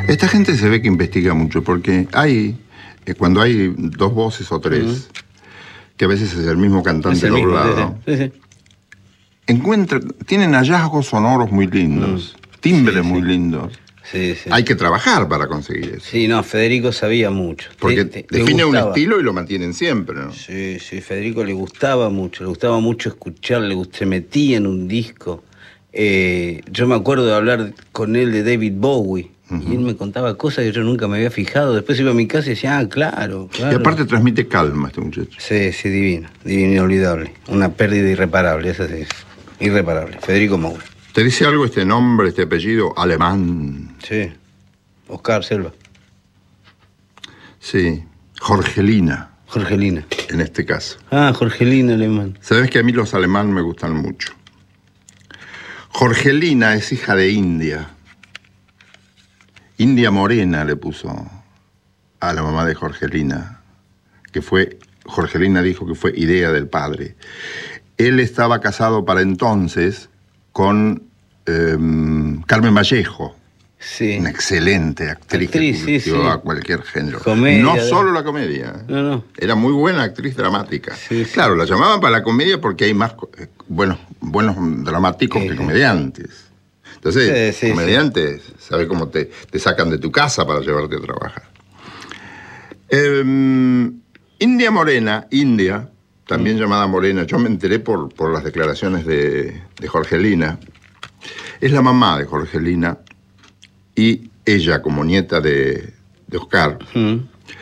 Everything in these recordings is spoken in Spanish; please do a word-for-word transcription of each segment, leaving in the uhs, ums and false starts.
Esta gente se ve que investiga mucho, porque hay, eh, cuando hay dos voces o tres, uh-huh. que a veces es el mismo cantante el doblado, sí, sí. encuentran, tienen hallazgos sonoros muy lindos, uh-huh. timbres sí, muy sí. lindos. Sí, sí. Hay que trabajar para conseguir eso. Sí, no, Federico sabía mucho. Porque te, te, define te un estilo y lo mantienen siempre, ¿no? Sí, sí, Federico le gustaba mucho, le gustaba mucho escuchar, le gust- se metía en un disco. Eh, yo me acuerdo de hablar con él de David Bowie, uh-huh. y él me contaba cosas que yo nunca me había fijado. Después iba a mi casa y decía, ah, claro, claro. Y aparte transmite calma este muchacho. Sí, sí, divino, divino, inolvidable. Una pérdida irreparable, esa sí, irreparable. Federico Moura. ¿Te dice algo este nombre, este apellido alemán? Sí. Oscar Selva. Sí. Jorgelina. Jorgelina. En este caso. Ah, Jorgelina alemán. Sabes que a mí los alemanes me gustan mucho. Jorgelina es hija de India. India Morena le puso a la mamá de Jorgelina, que fue, Jorgelina dijo que fue idea del padre. Él estaba casado para entonces con eh, Carmen Vallejo. Sí. Una excelente actriz, actriz que sí, sí. a cualquier género. Comedia, no de... solo la comedia. No, no. Era muy buena actriz dramática. Sí, sí. Claro, la llamaban para la comedia porque hay más eh, buenos, buenos dramáticos sí, que comediantes. Entonces, sí, sí, comediantes, sí. ¿sabes cómo te, te sacan de tu casa para llevarte a trabajar? Eh, India Morena, India, también mm. llamada Morena, yo me enteré por, por las declaraciones de, de Jorgelina, es la mamá de Jorgelina. Y ella, como nieta de, de Oscar, mm.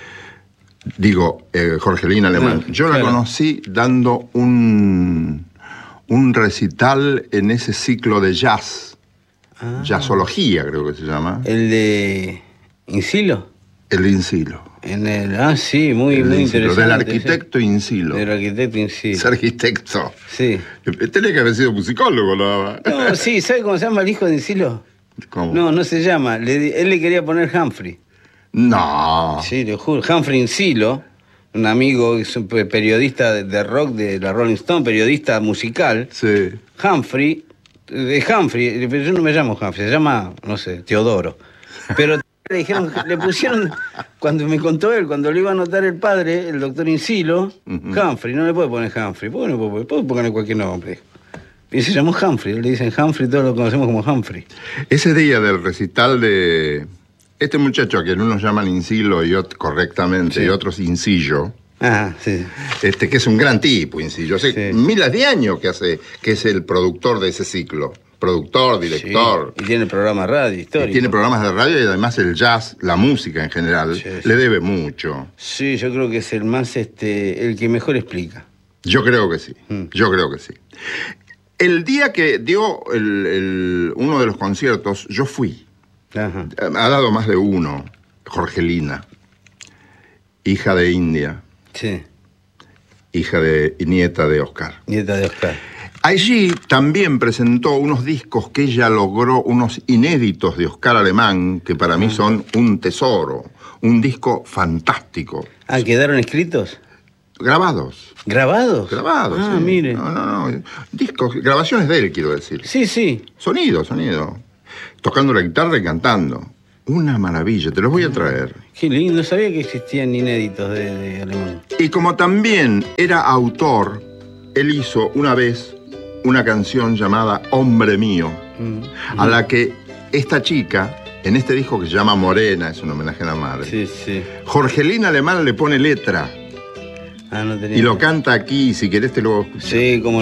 digo, eh, Jorgelina Alemán, no, yo claro. la conocí dando un, un recital en ese ciclo de jazz, ah. jazzología creo que se llama. ¿El de Insilo? El de Insilo. En el, ah, sí, muy, el muy Insilo, interesante. Del arquitecto sí. Insilo. Del arquitecto Insilo. Es arquitecto. Sí. Tenía que haber sido musicólogo, nada más. No, sí, ¿sabe cómo se llama el hijo de Insilo? ¿Cómo? No, no se llama. Le, él le quería poner Humphrey. No. Sí, le juro. Humphrey Insilo, un amigo, es un periodista de, de rock de la Rolling Stone, periodista musical. Sí. Humphrey, de Humphrey, pero yo no me llamo Humphrey, se llama, no sé, Teodoro. Pero le dijeron, le pusieron, cuando me contó él, cuando le iba a anotar el padre, el doctor Insilo, uh-huh. Humphrey, no le puede poner Humphrey, ¿por qué no puede, puede ponerle cualquier nombre? Y se llamó Humphrey, le dicen Humphrey, todos lo conocemos como Humphrey. Ese día del recital de este muchacho, a quien unos llaman Insilo y otros correctamente, sí. y otros Insillo, ah, sí. este, que es un gran tipo, Insillo, hace sí. miles de años que hace, que es el productor de ese ciclo. Productor, director. Sí. Y tiene programas de radio, histórico. Y tiene programas de radio y además el jazz, la música en general, sí, sí. le debe mucho. Sí, yo creo que es el más, este, el que mejor explica. Yo creo que sí, mm. yo creo que sí. El día que dio el, el, uno de los conciertos, yo fui. Ajá. Ha dado más de uno. Jorgelina, hija de India. Sí. Hija de, y nieta de Oscar. Nieta de Oscar. Allí también presentó unos discos que ella logró, unos inéditos de Oscar Alemán, que para Ajá. mí son un tesoro. Un disco fantástico. Ah, ¿quedaron escritos? Grabados. ¿Grabados? Grabados, ah, sí. mire. No, no, no. Discos, grabaciones de él, quiero decir. Sí, sí. Sonido, sonido. Tocando la guitarra y cantando. Una maravilla, te los voy a traer. Qué lindo, sabía que existían inéditos de, de Alemán. Y como también era autor, él hizo una vez una canción llamada Hombre Mío, mm. a la que esta chica, en este disco que se llama Morena, es un homenaje a la madre, sí, sí. Jorgelina Alemán le pone letra. Ah, no tenía y lo canta aquí, si querés te lo... Sí, como